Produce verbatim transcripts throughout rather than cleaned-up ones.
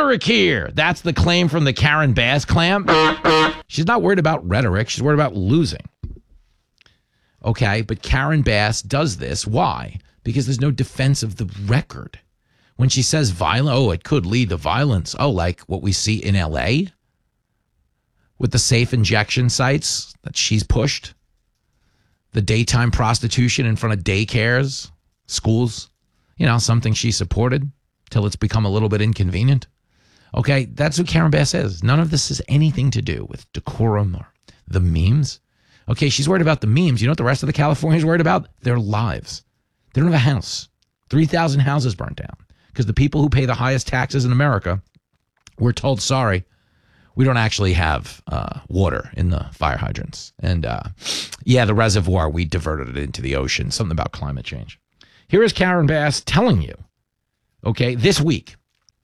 rhetoric here. That's the claim from the Karen Bass clam. She's not worried about rhetoric. She's worried about losing. Okay, but Karen Bass does this. Why? Because there's no defense of the record. When she says violence, oh, it could lead to violence. Oh, like what we see in L A with the safe injection sites that she's pushed, the daytime prostitution in front of daycares, schools, you know, something she supported till it's become a little bit inconvenient. Okay, that's what Karen Bass is. None of this has anything to do with decorum or the memes. Okay, she's worried about the memes. You know what the rest of the Californians are worried about? Their lives. They don't have a house. three thousand houses burnt down because the people who pay the highest taxes in America were told, sorry, we don't actually have uh, water in the fire hydrants. And uh, yeah, the reservoir, we diverted it into the ocean. Something about climate change. Here is Karen Bass telling you, okay, this week,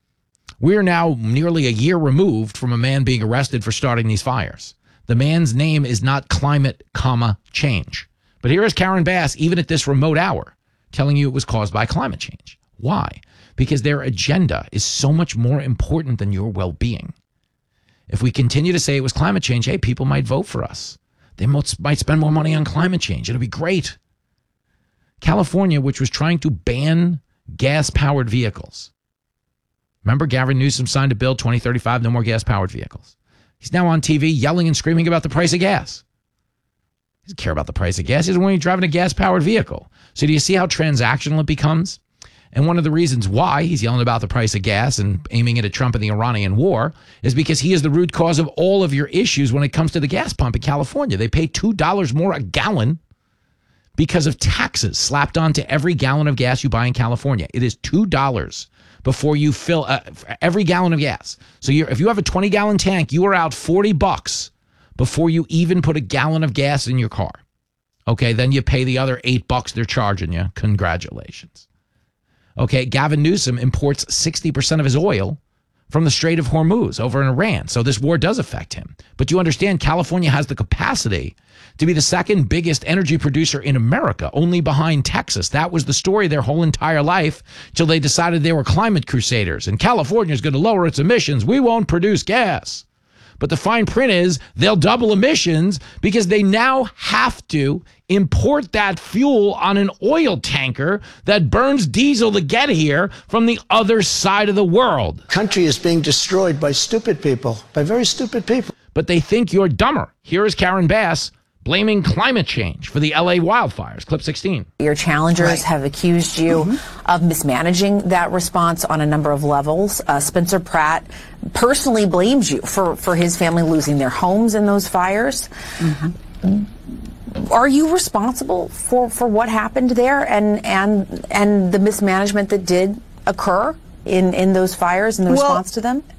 we are now nearly a year removed from a man being arrested for starting these fires. The man's name is not climate, comma, change. But here is Karen Bass, even at this remote hour, telling you it was caused by climate change. Why? Because their agenda is so much more important than your well-being. If we continue to say it was climate change, hey, people might vote for us. They might spend more money on climate change. It'll be great. California, which was trying to ban gas-powered vehicles. Remember, Gavin Newsom signed a bill, twenty thirty-five, no more gas-powered vehicles. He's now on T V yelling and screaming about the price of gas. He doesn't care about the price of gas. He doesn't want you driving a gas-powered vehicle. So do you see how transactional it becomes? And one of the reasons why he's yelling about the price of gas and aiming it at Trump and the Iranian war is because he is the root cause of all of your issues when it comes to the gas pump in California. They pay two dollars more a gallon because of taxes slapped onto every gallon of gas you buy in California. It is two dollars before you fill uh, every gallon of gas. So you're, if you have a twenty-gallon tank, you are out forty bucks before you even put a gallon of gas in your car. Okay, then you pay the other eight bucks they're charging you. Congratulations. Okay, Gavin Newsom imports sixty percent of his oil from the Strait of Hormuz over in Iran. So this war does affect him. But you understand California has the capacity to be the second biggest energy producer in America, only behind Texas. That was the story their whole entire life till they decided they were climate crusaders. And California is going to lower its emissions. We won't produce gas. But the fine print is they'll double emissions because they now have to import that fuel on an oil tanker that burns diesel to get here from the other side of the world. Country is being destroyed by stupid people, by very stupid people. But they think you're dumber. Here is Karen Bass blaming climate change for the L A wildfires. Clip sixteen. Your challengers Right. have accused you Mm-hmm. of mismanaging that response on a number of levels. Uh, Spencer Pratt personally blames you for, for his family losing their homes in those fires. Mm-hmm. Are you responsible for, for what happened there and, and, and the mismanagement that did occur in, in those fires and the Well, response to them?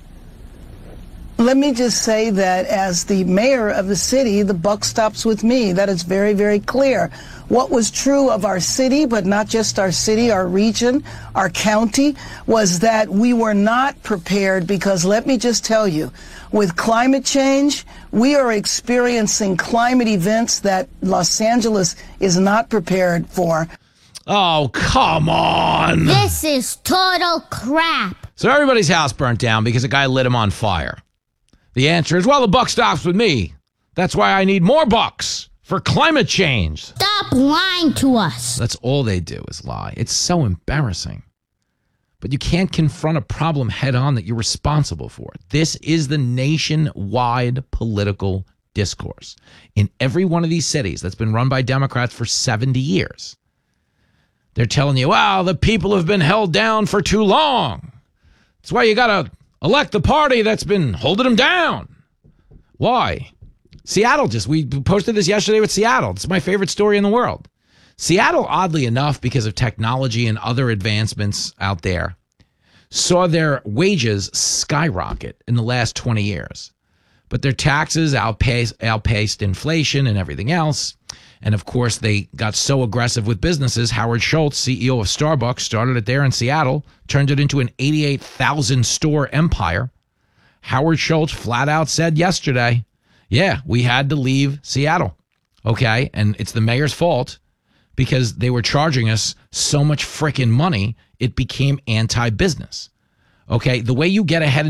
Let me just say that as the mayor of the city, the buck stops with me. That is very, very clear. What was true of our city, but not just our city, our region, our county, was that we were not prepared because let me just tell you, with climate change, we are experiencing climate events that Los Angeles is not prepared for. Oh, come on. This is total crap. So everybody's house burnt down because a guy lit him on fire. The answer is, well, the buck stops with me. That's why I need more bucks for climate change. Stop lying to us. That's all they do is lie. It's so embarrassing. But you can't confront a problem head on that you're responsible for. This is the nationwide political discourse. In every one of these cities that's been run by Democrats for seventy years, they're telling you, wow, the people have been held down for too long. That's why you got to elect the party that's been holding them down. Why? Seattle just, we posted this yesterday with Seattle. It's my favorite story in the world. Seattle, oddly enough, because of technology and other advancements out there, saw their wages skyrocket in the last twenty years. But their taxes outpaced, outpaced inflation and everything else. And of course, they got so aggressive with businesses. Howard Schultz, C E O of Starbucks, started it there in Seattle, turned it into an eighty-eight thousand store empire. Howard Schultz flat out said yesterday, yeah, we had to leave Seattle. Okay. And it's the mayor's fault because they were charging us so much frickin' money, it became anti-business. Okay. The way you get ahead in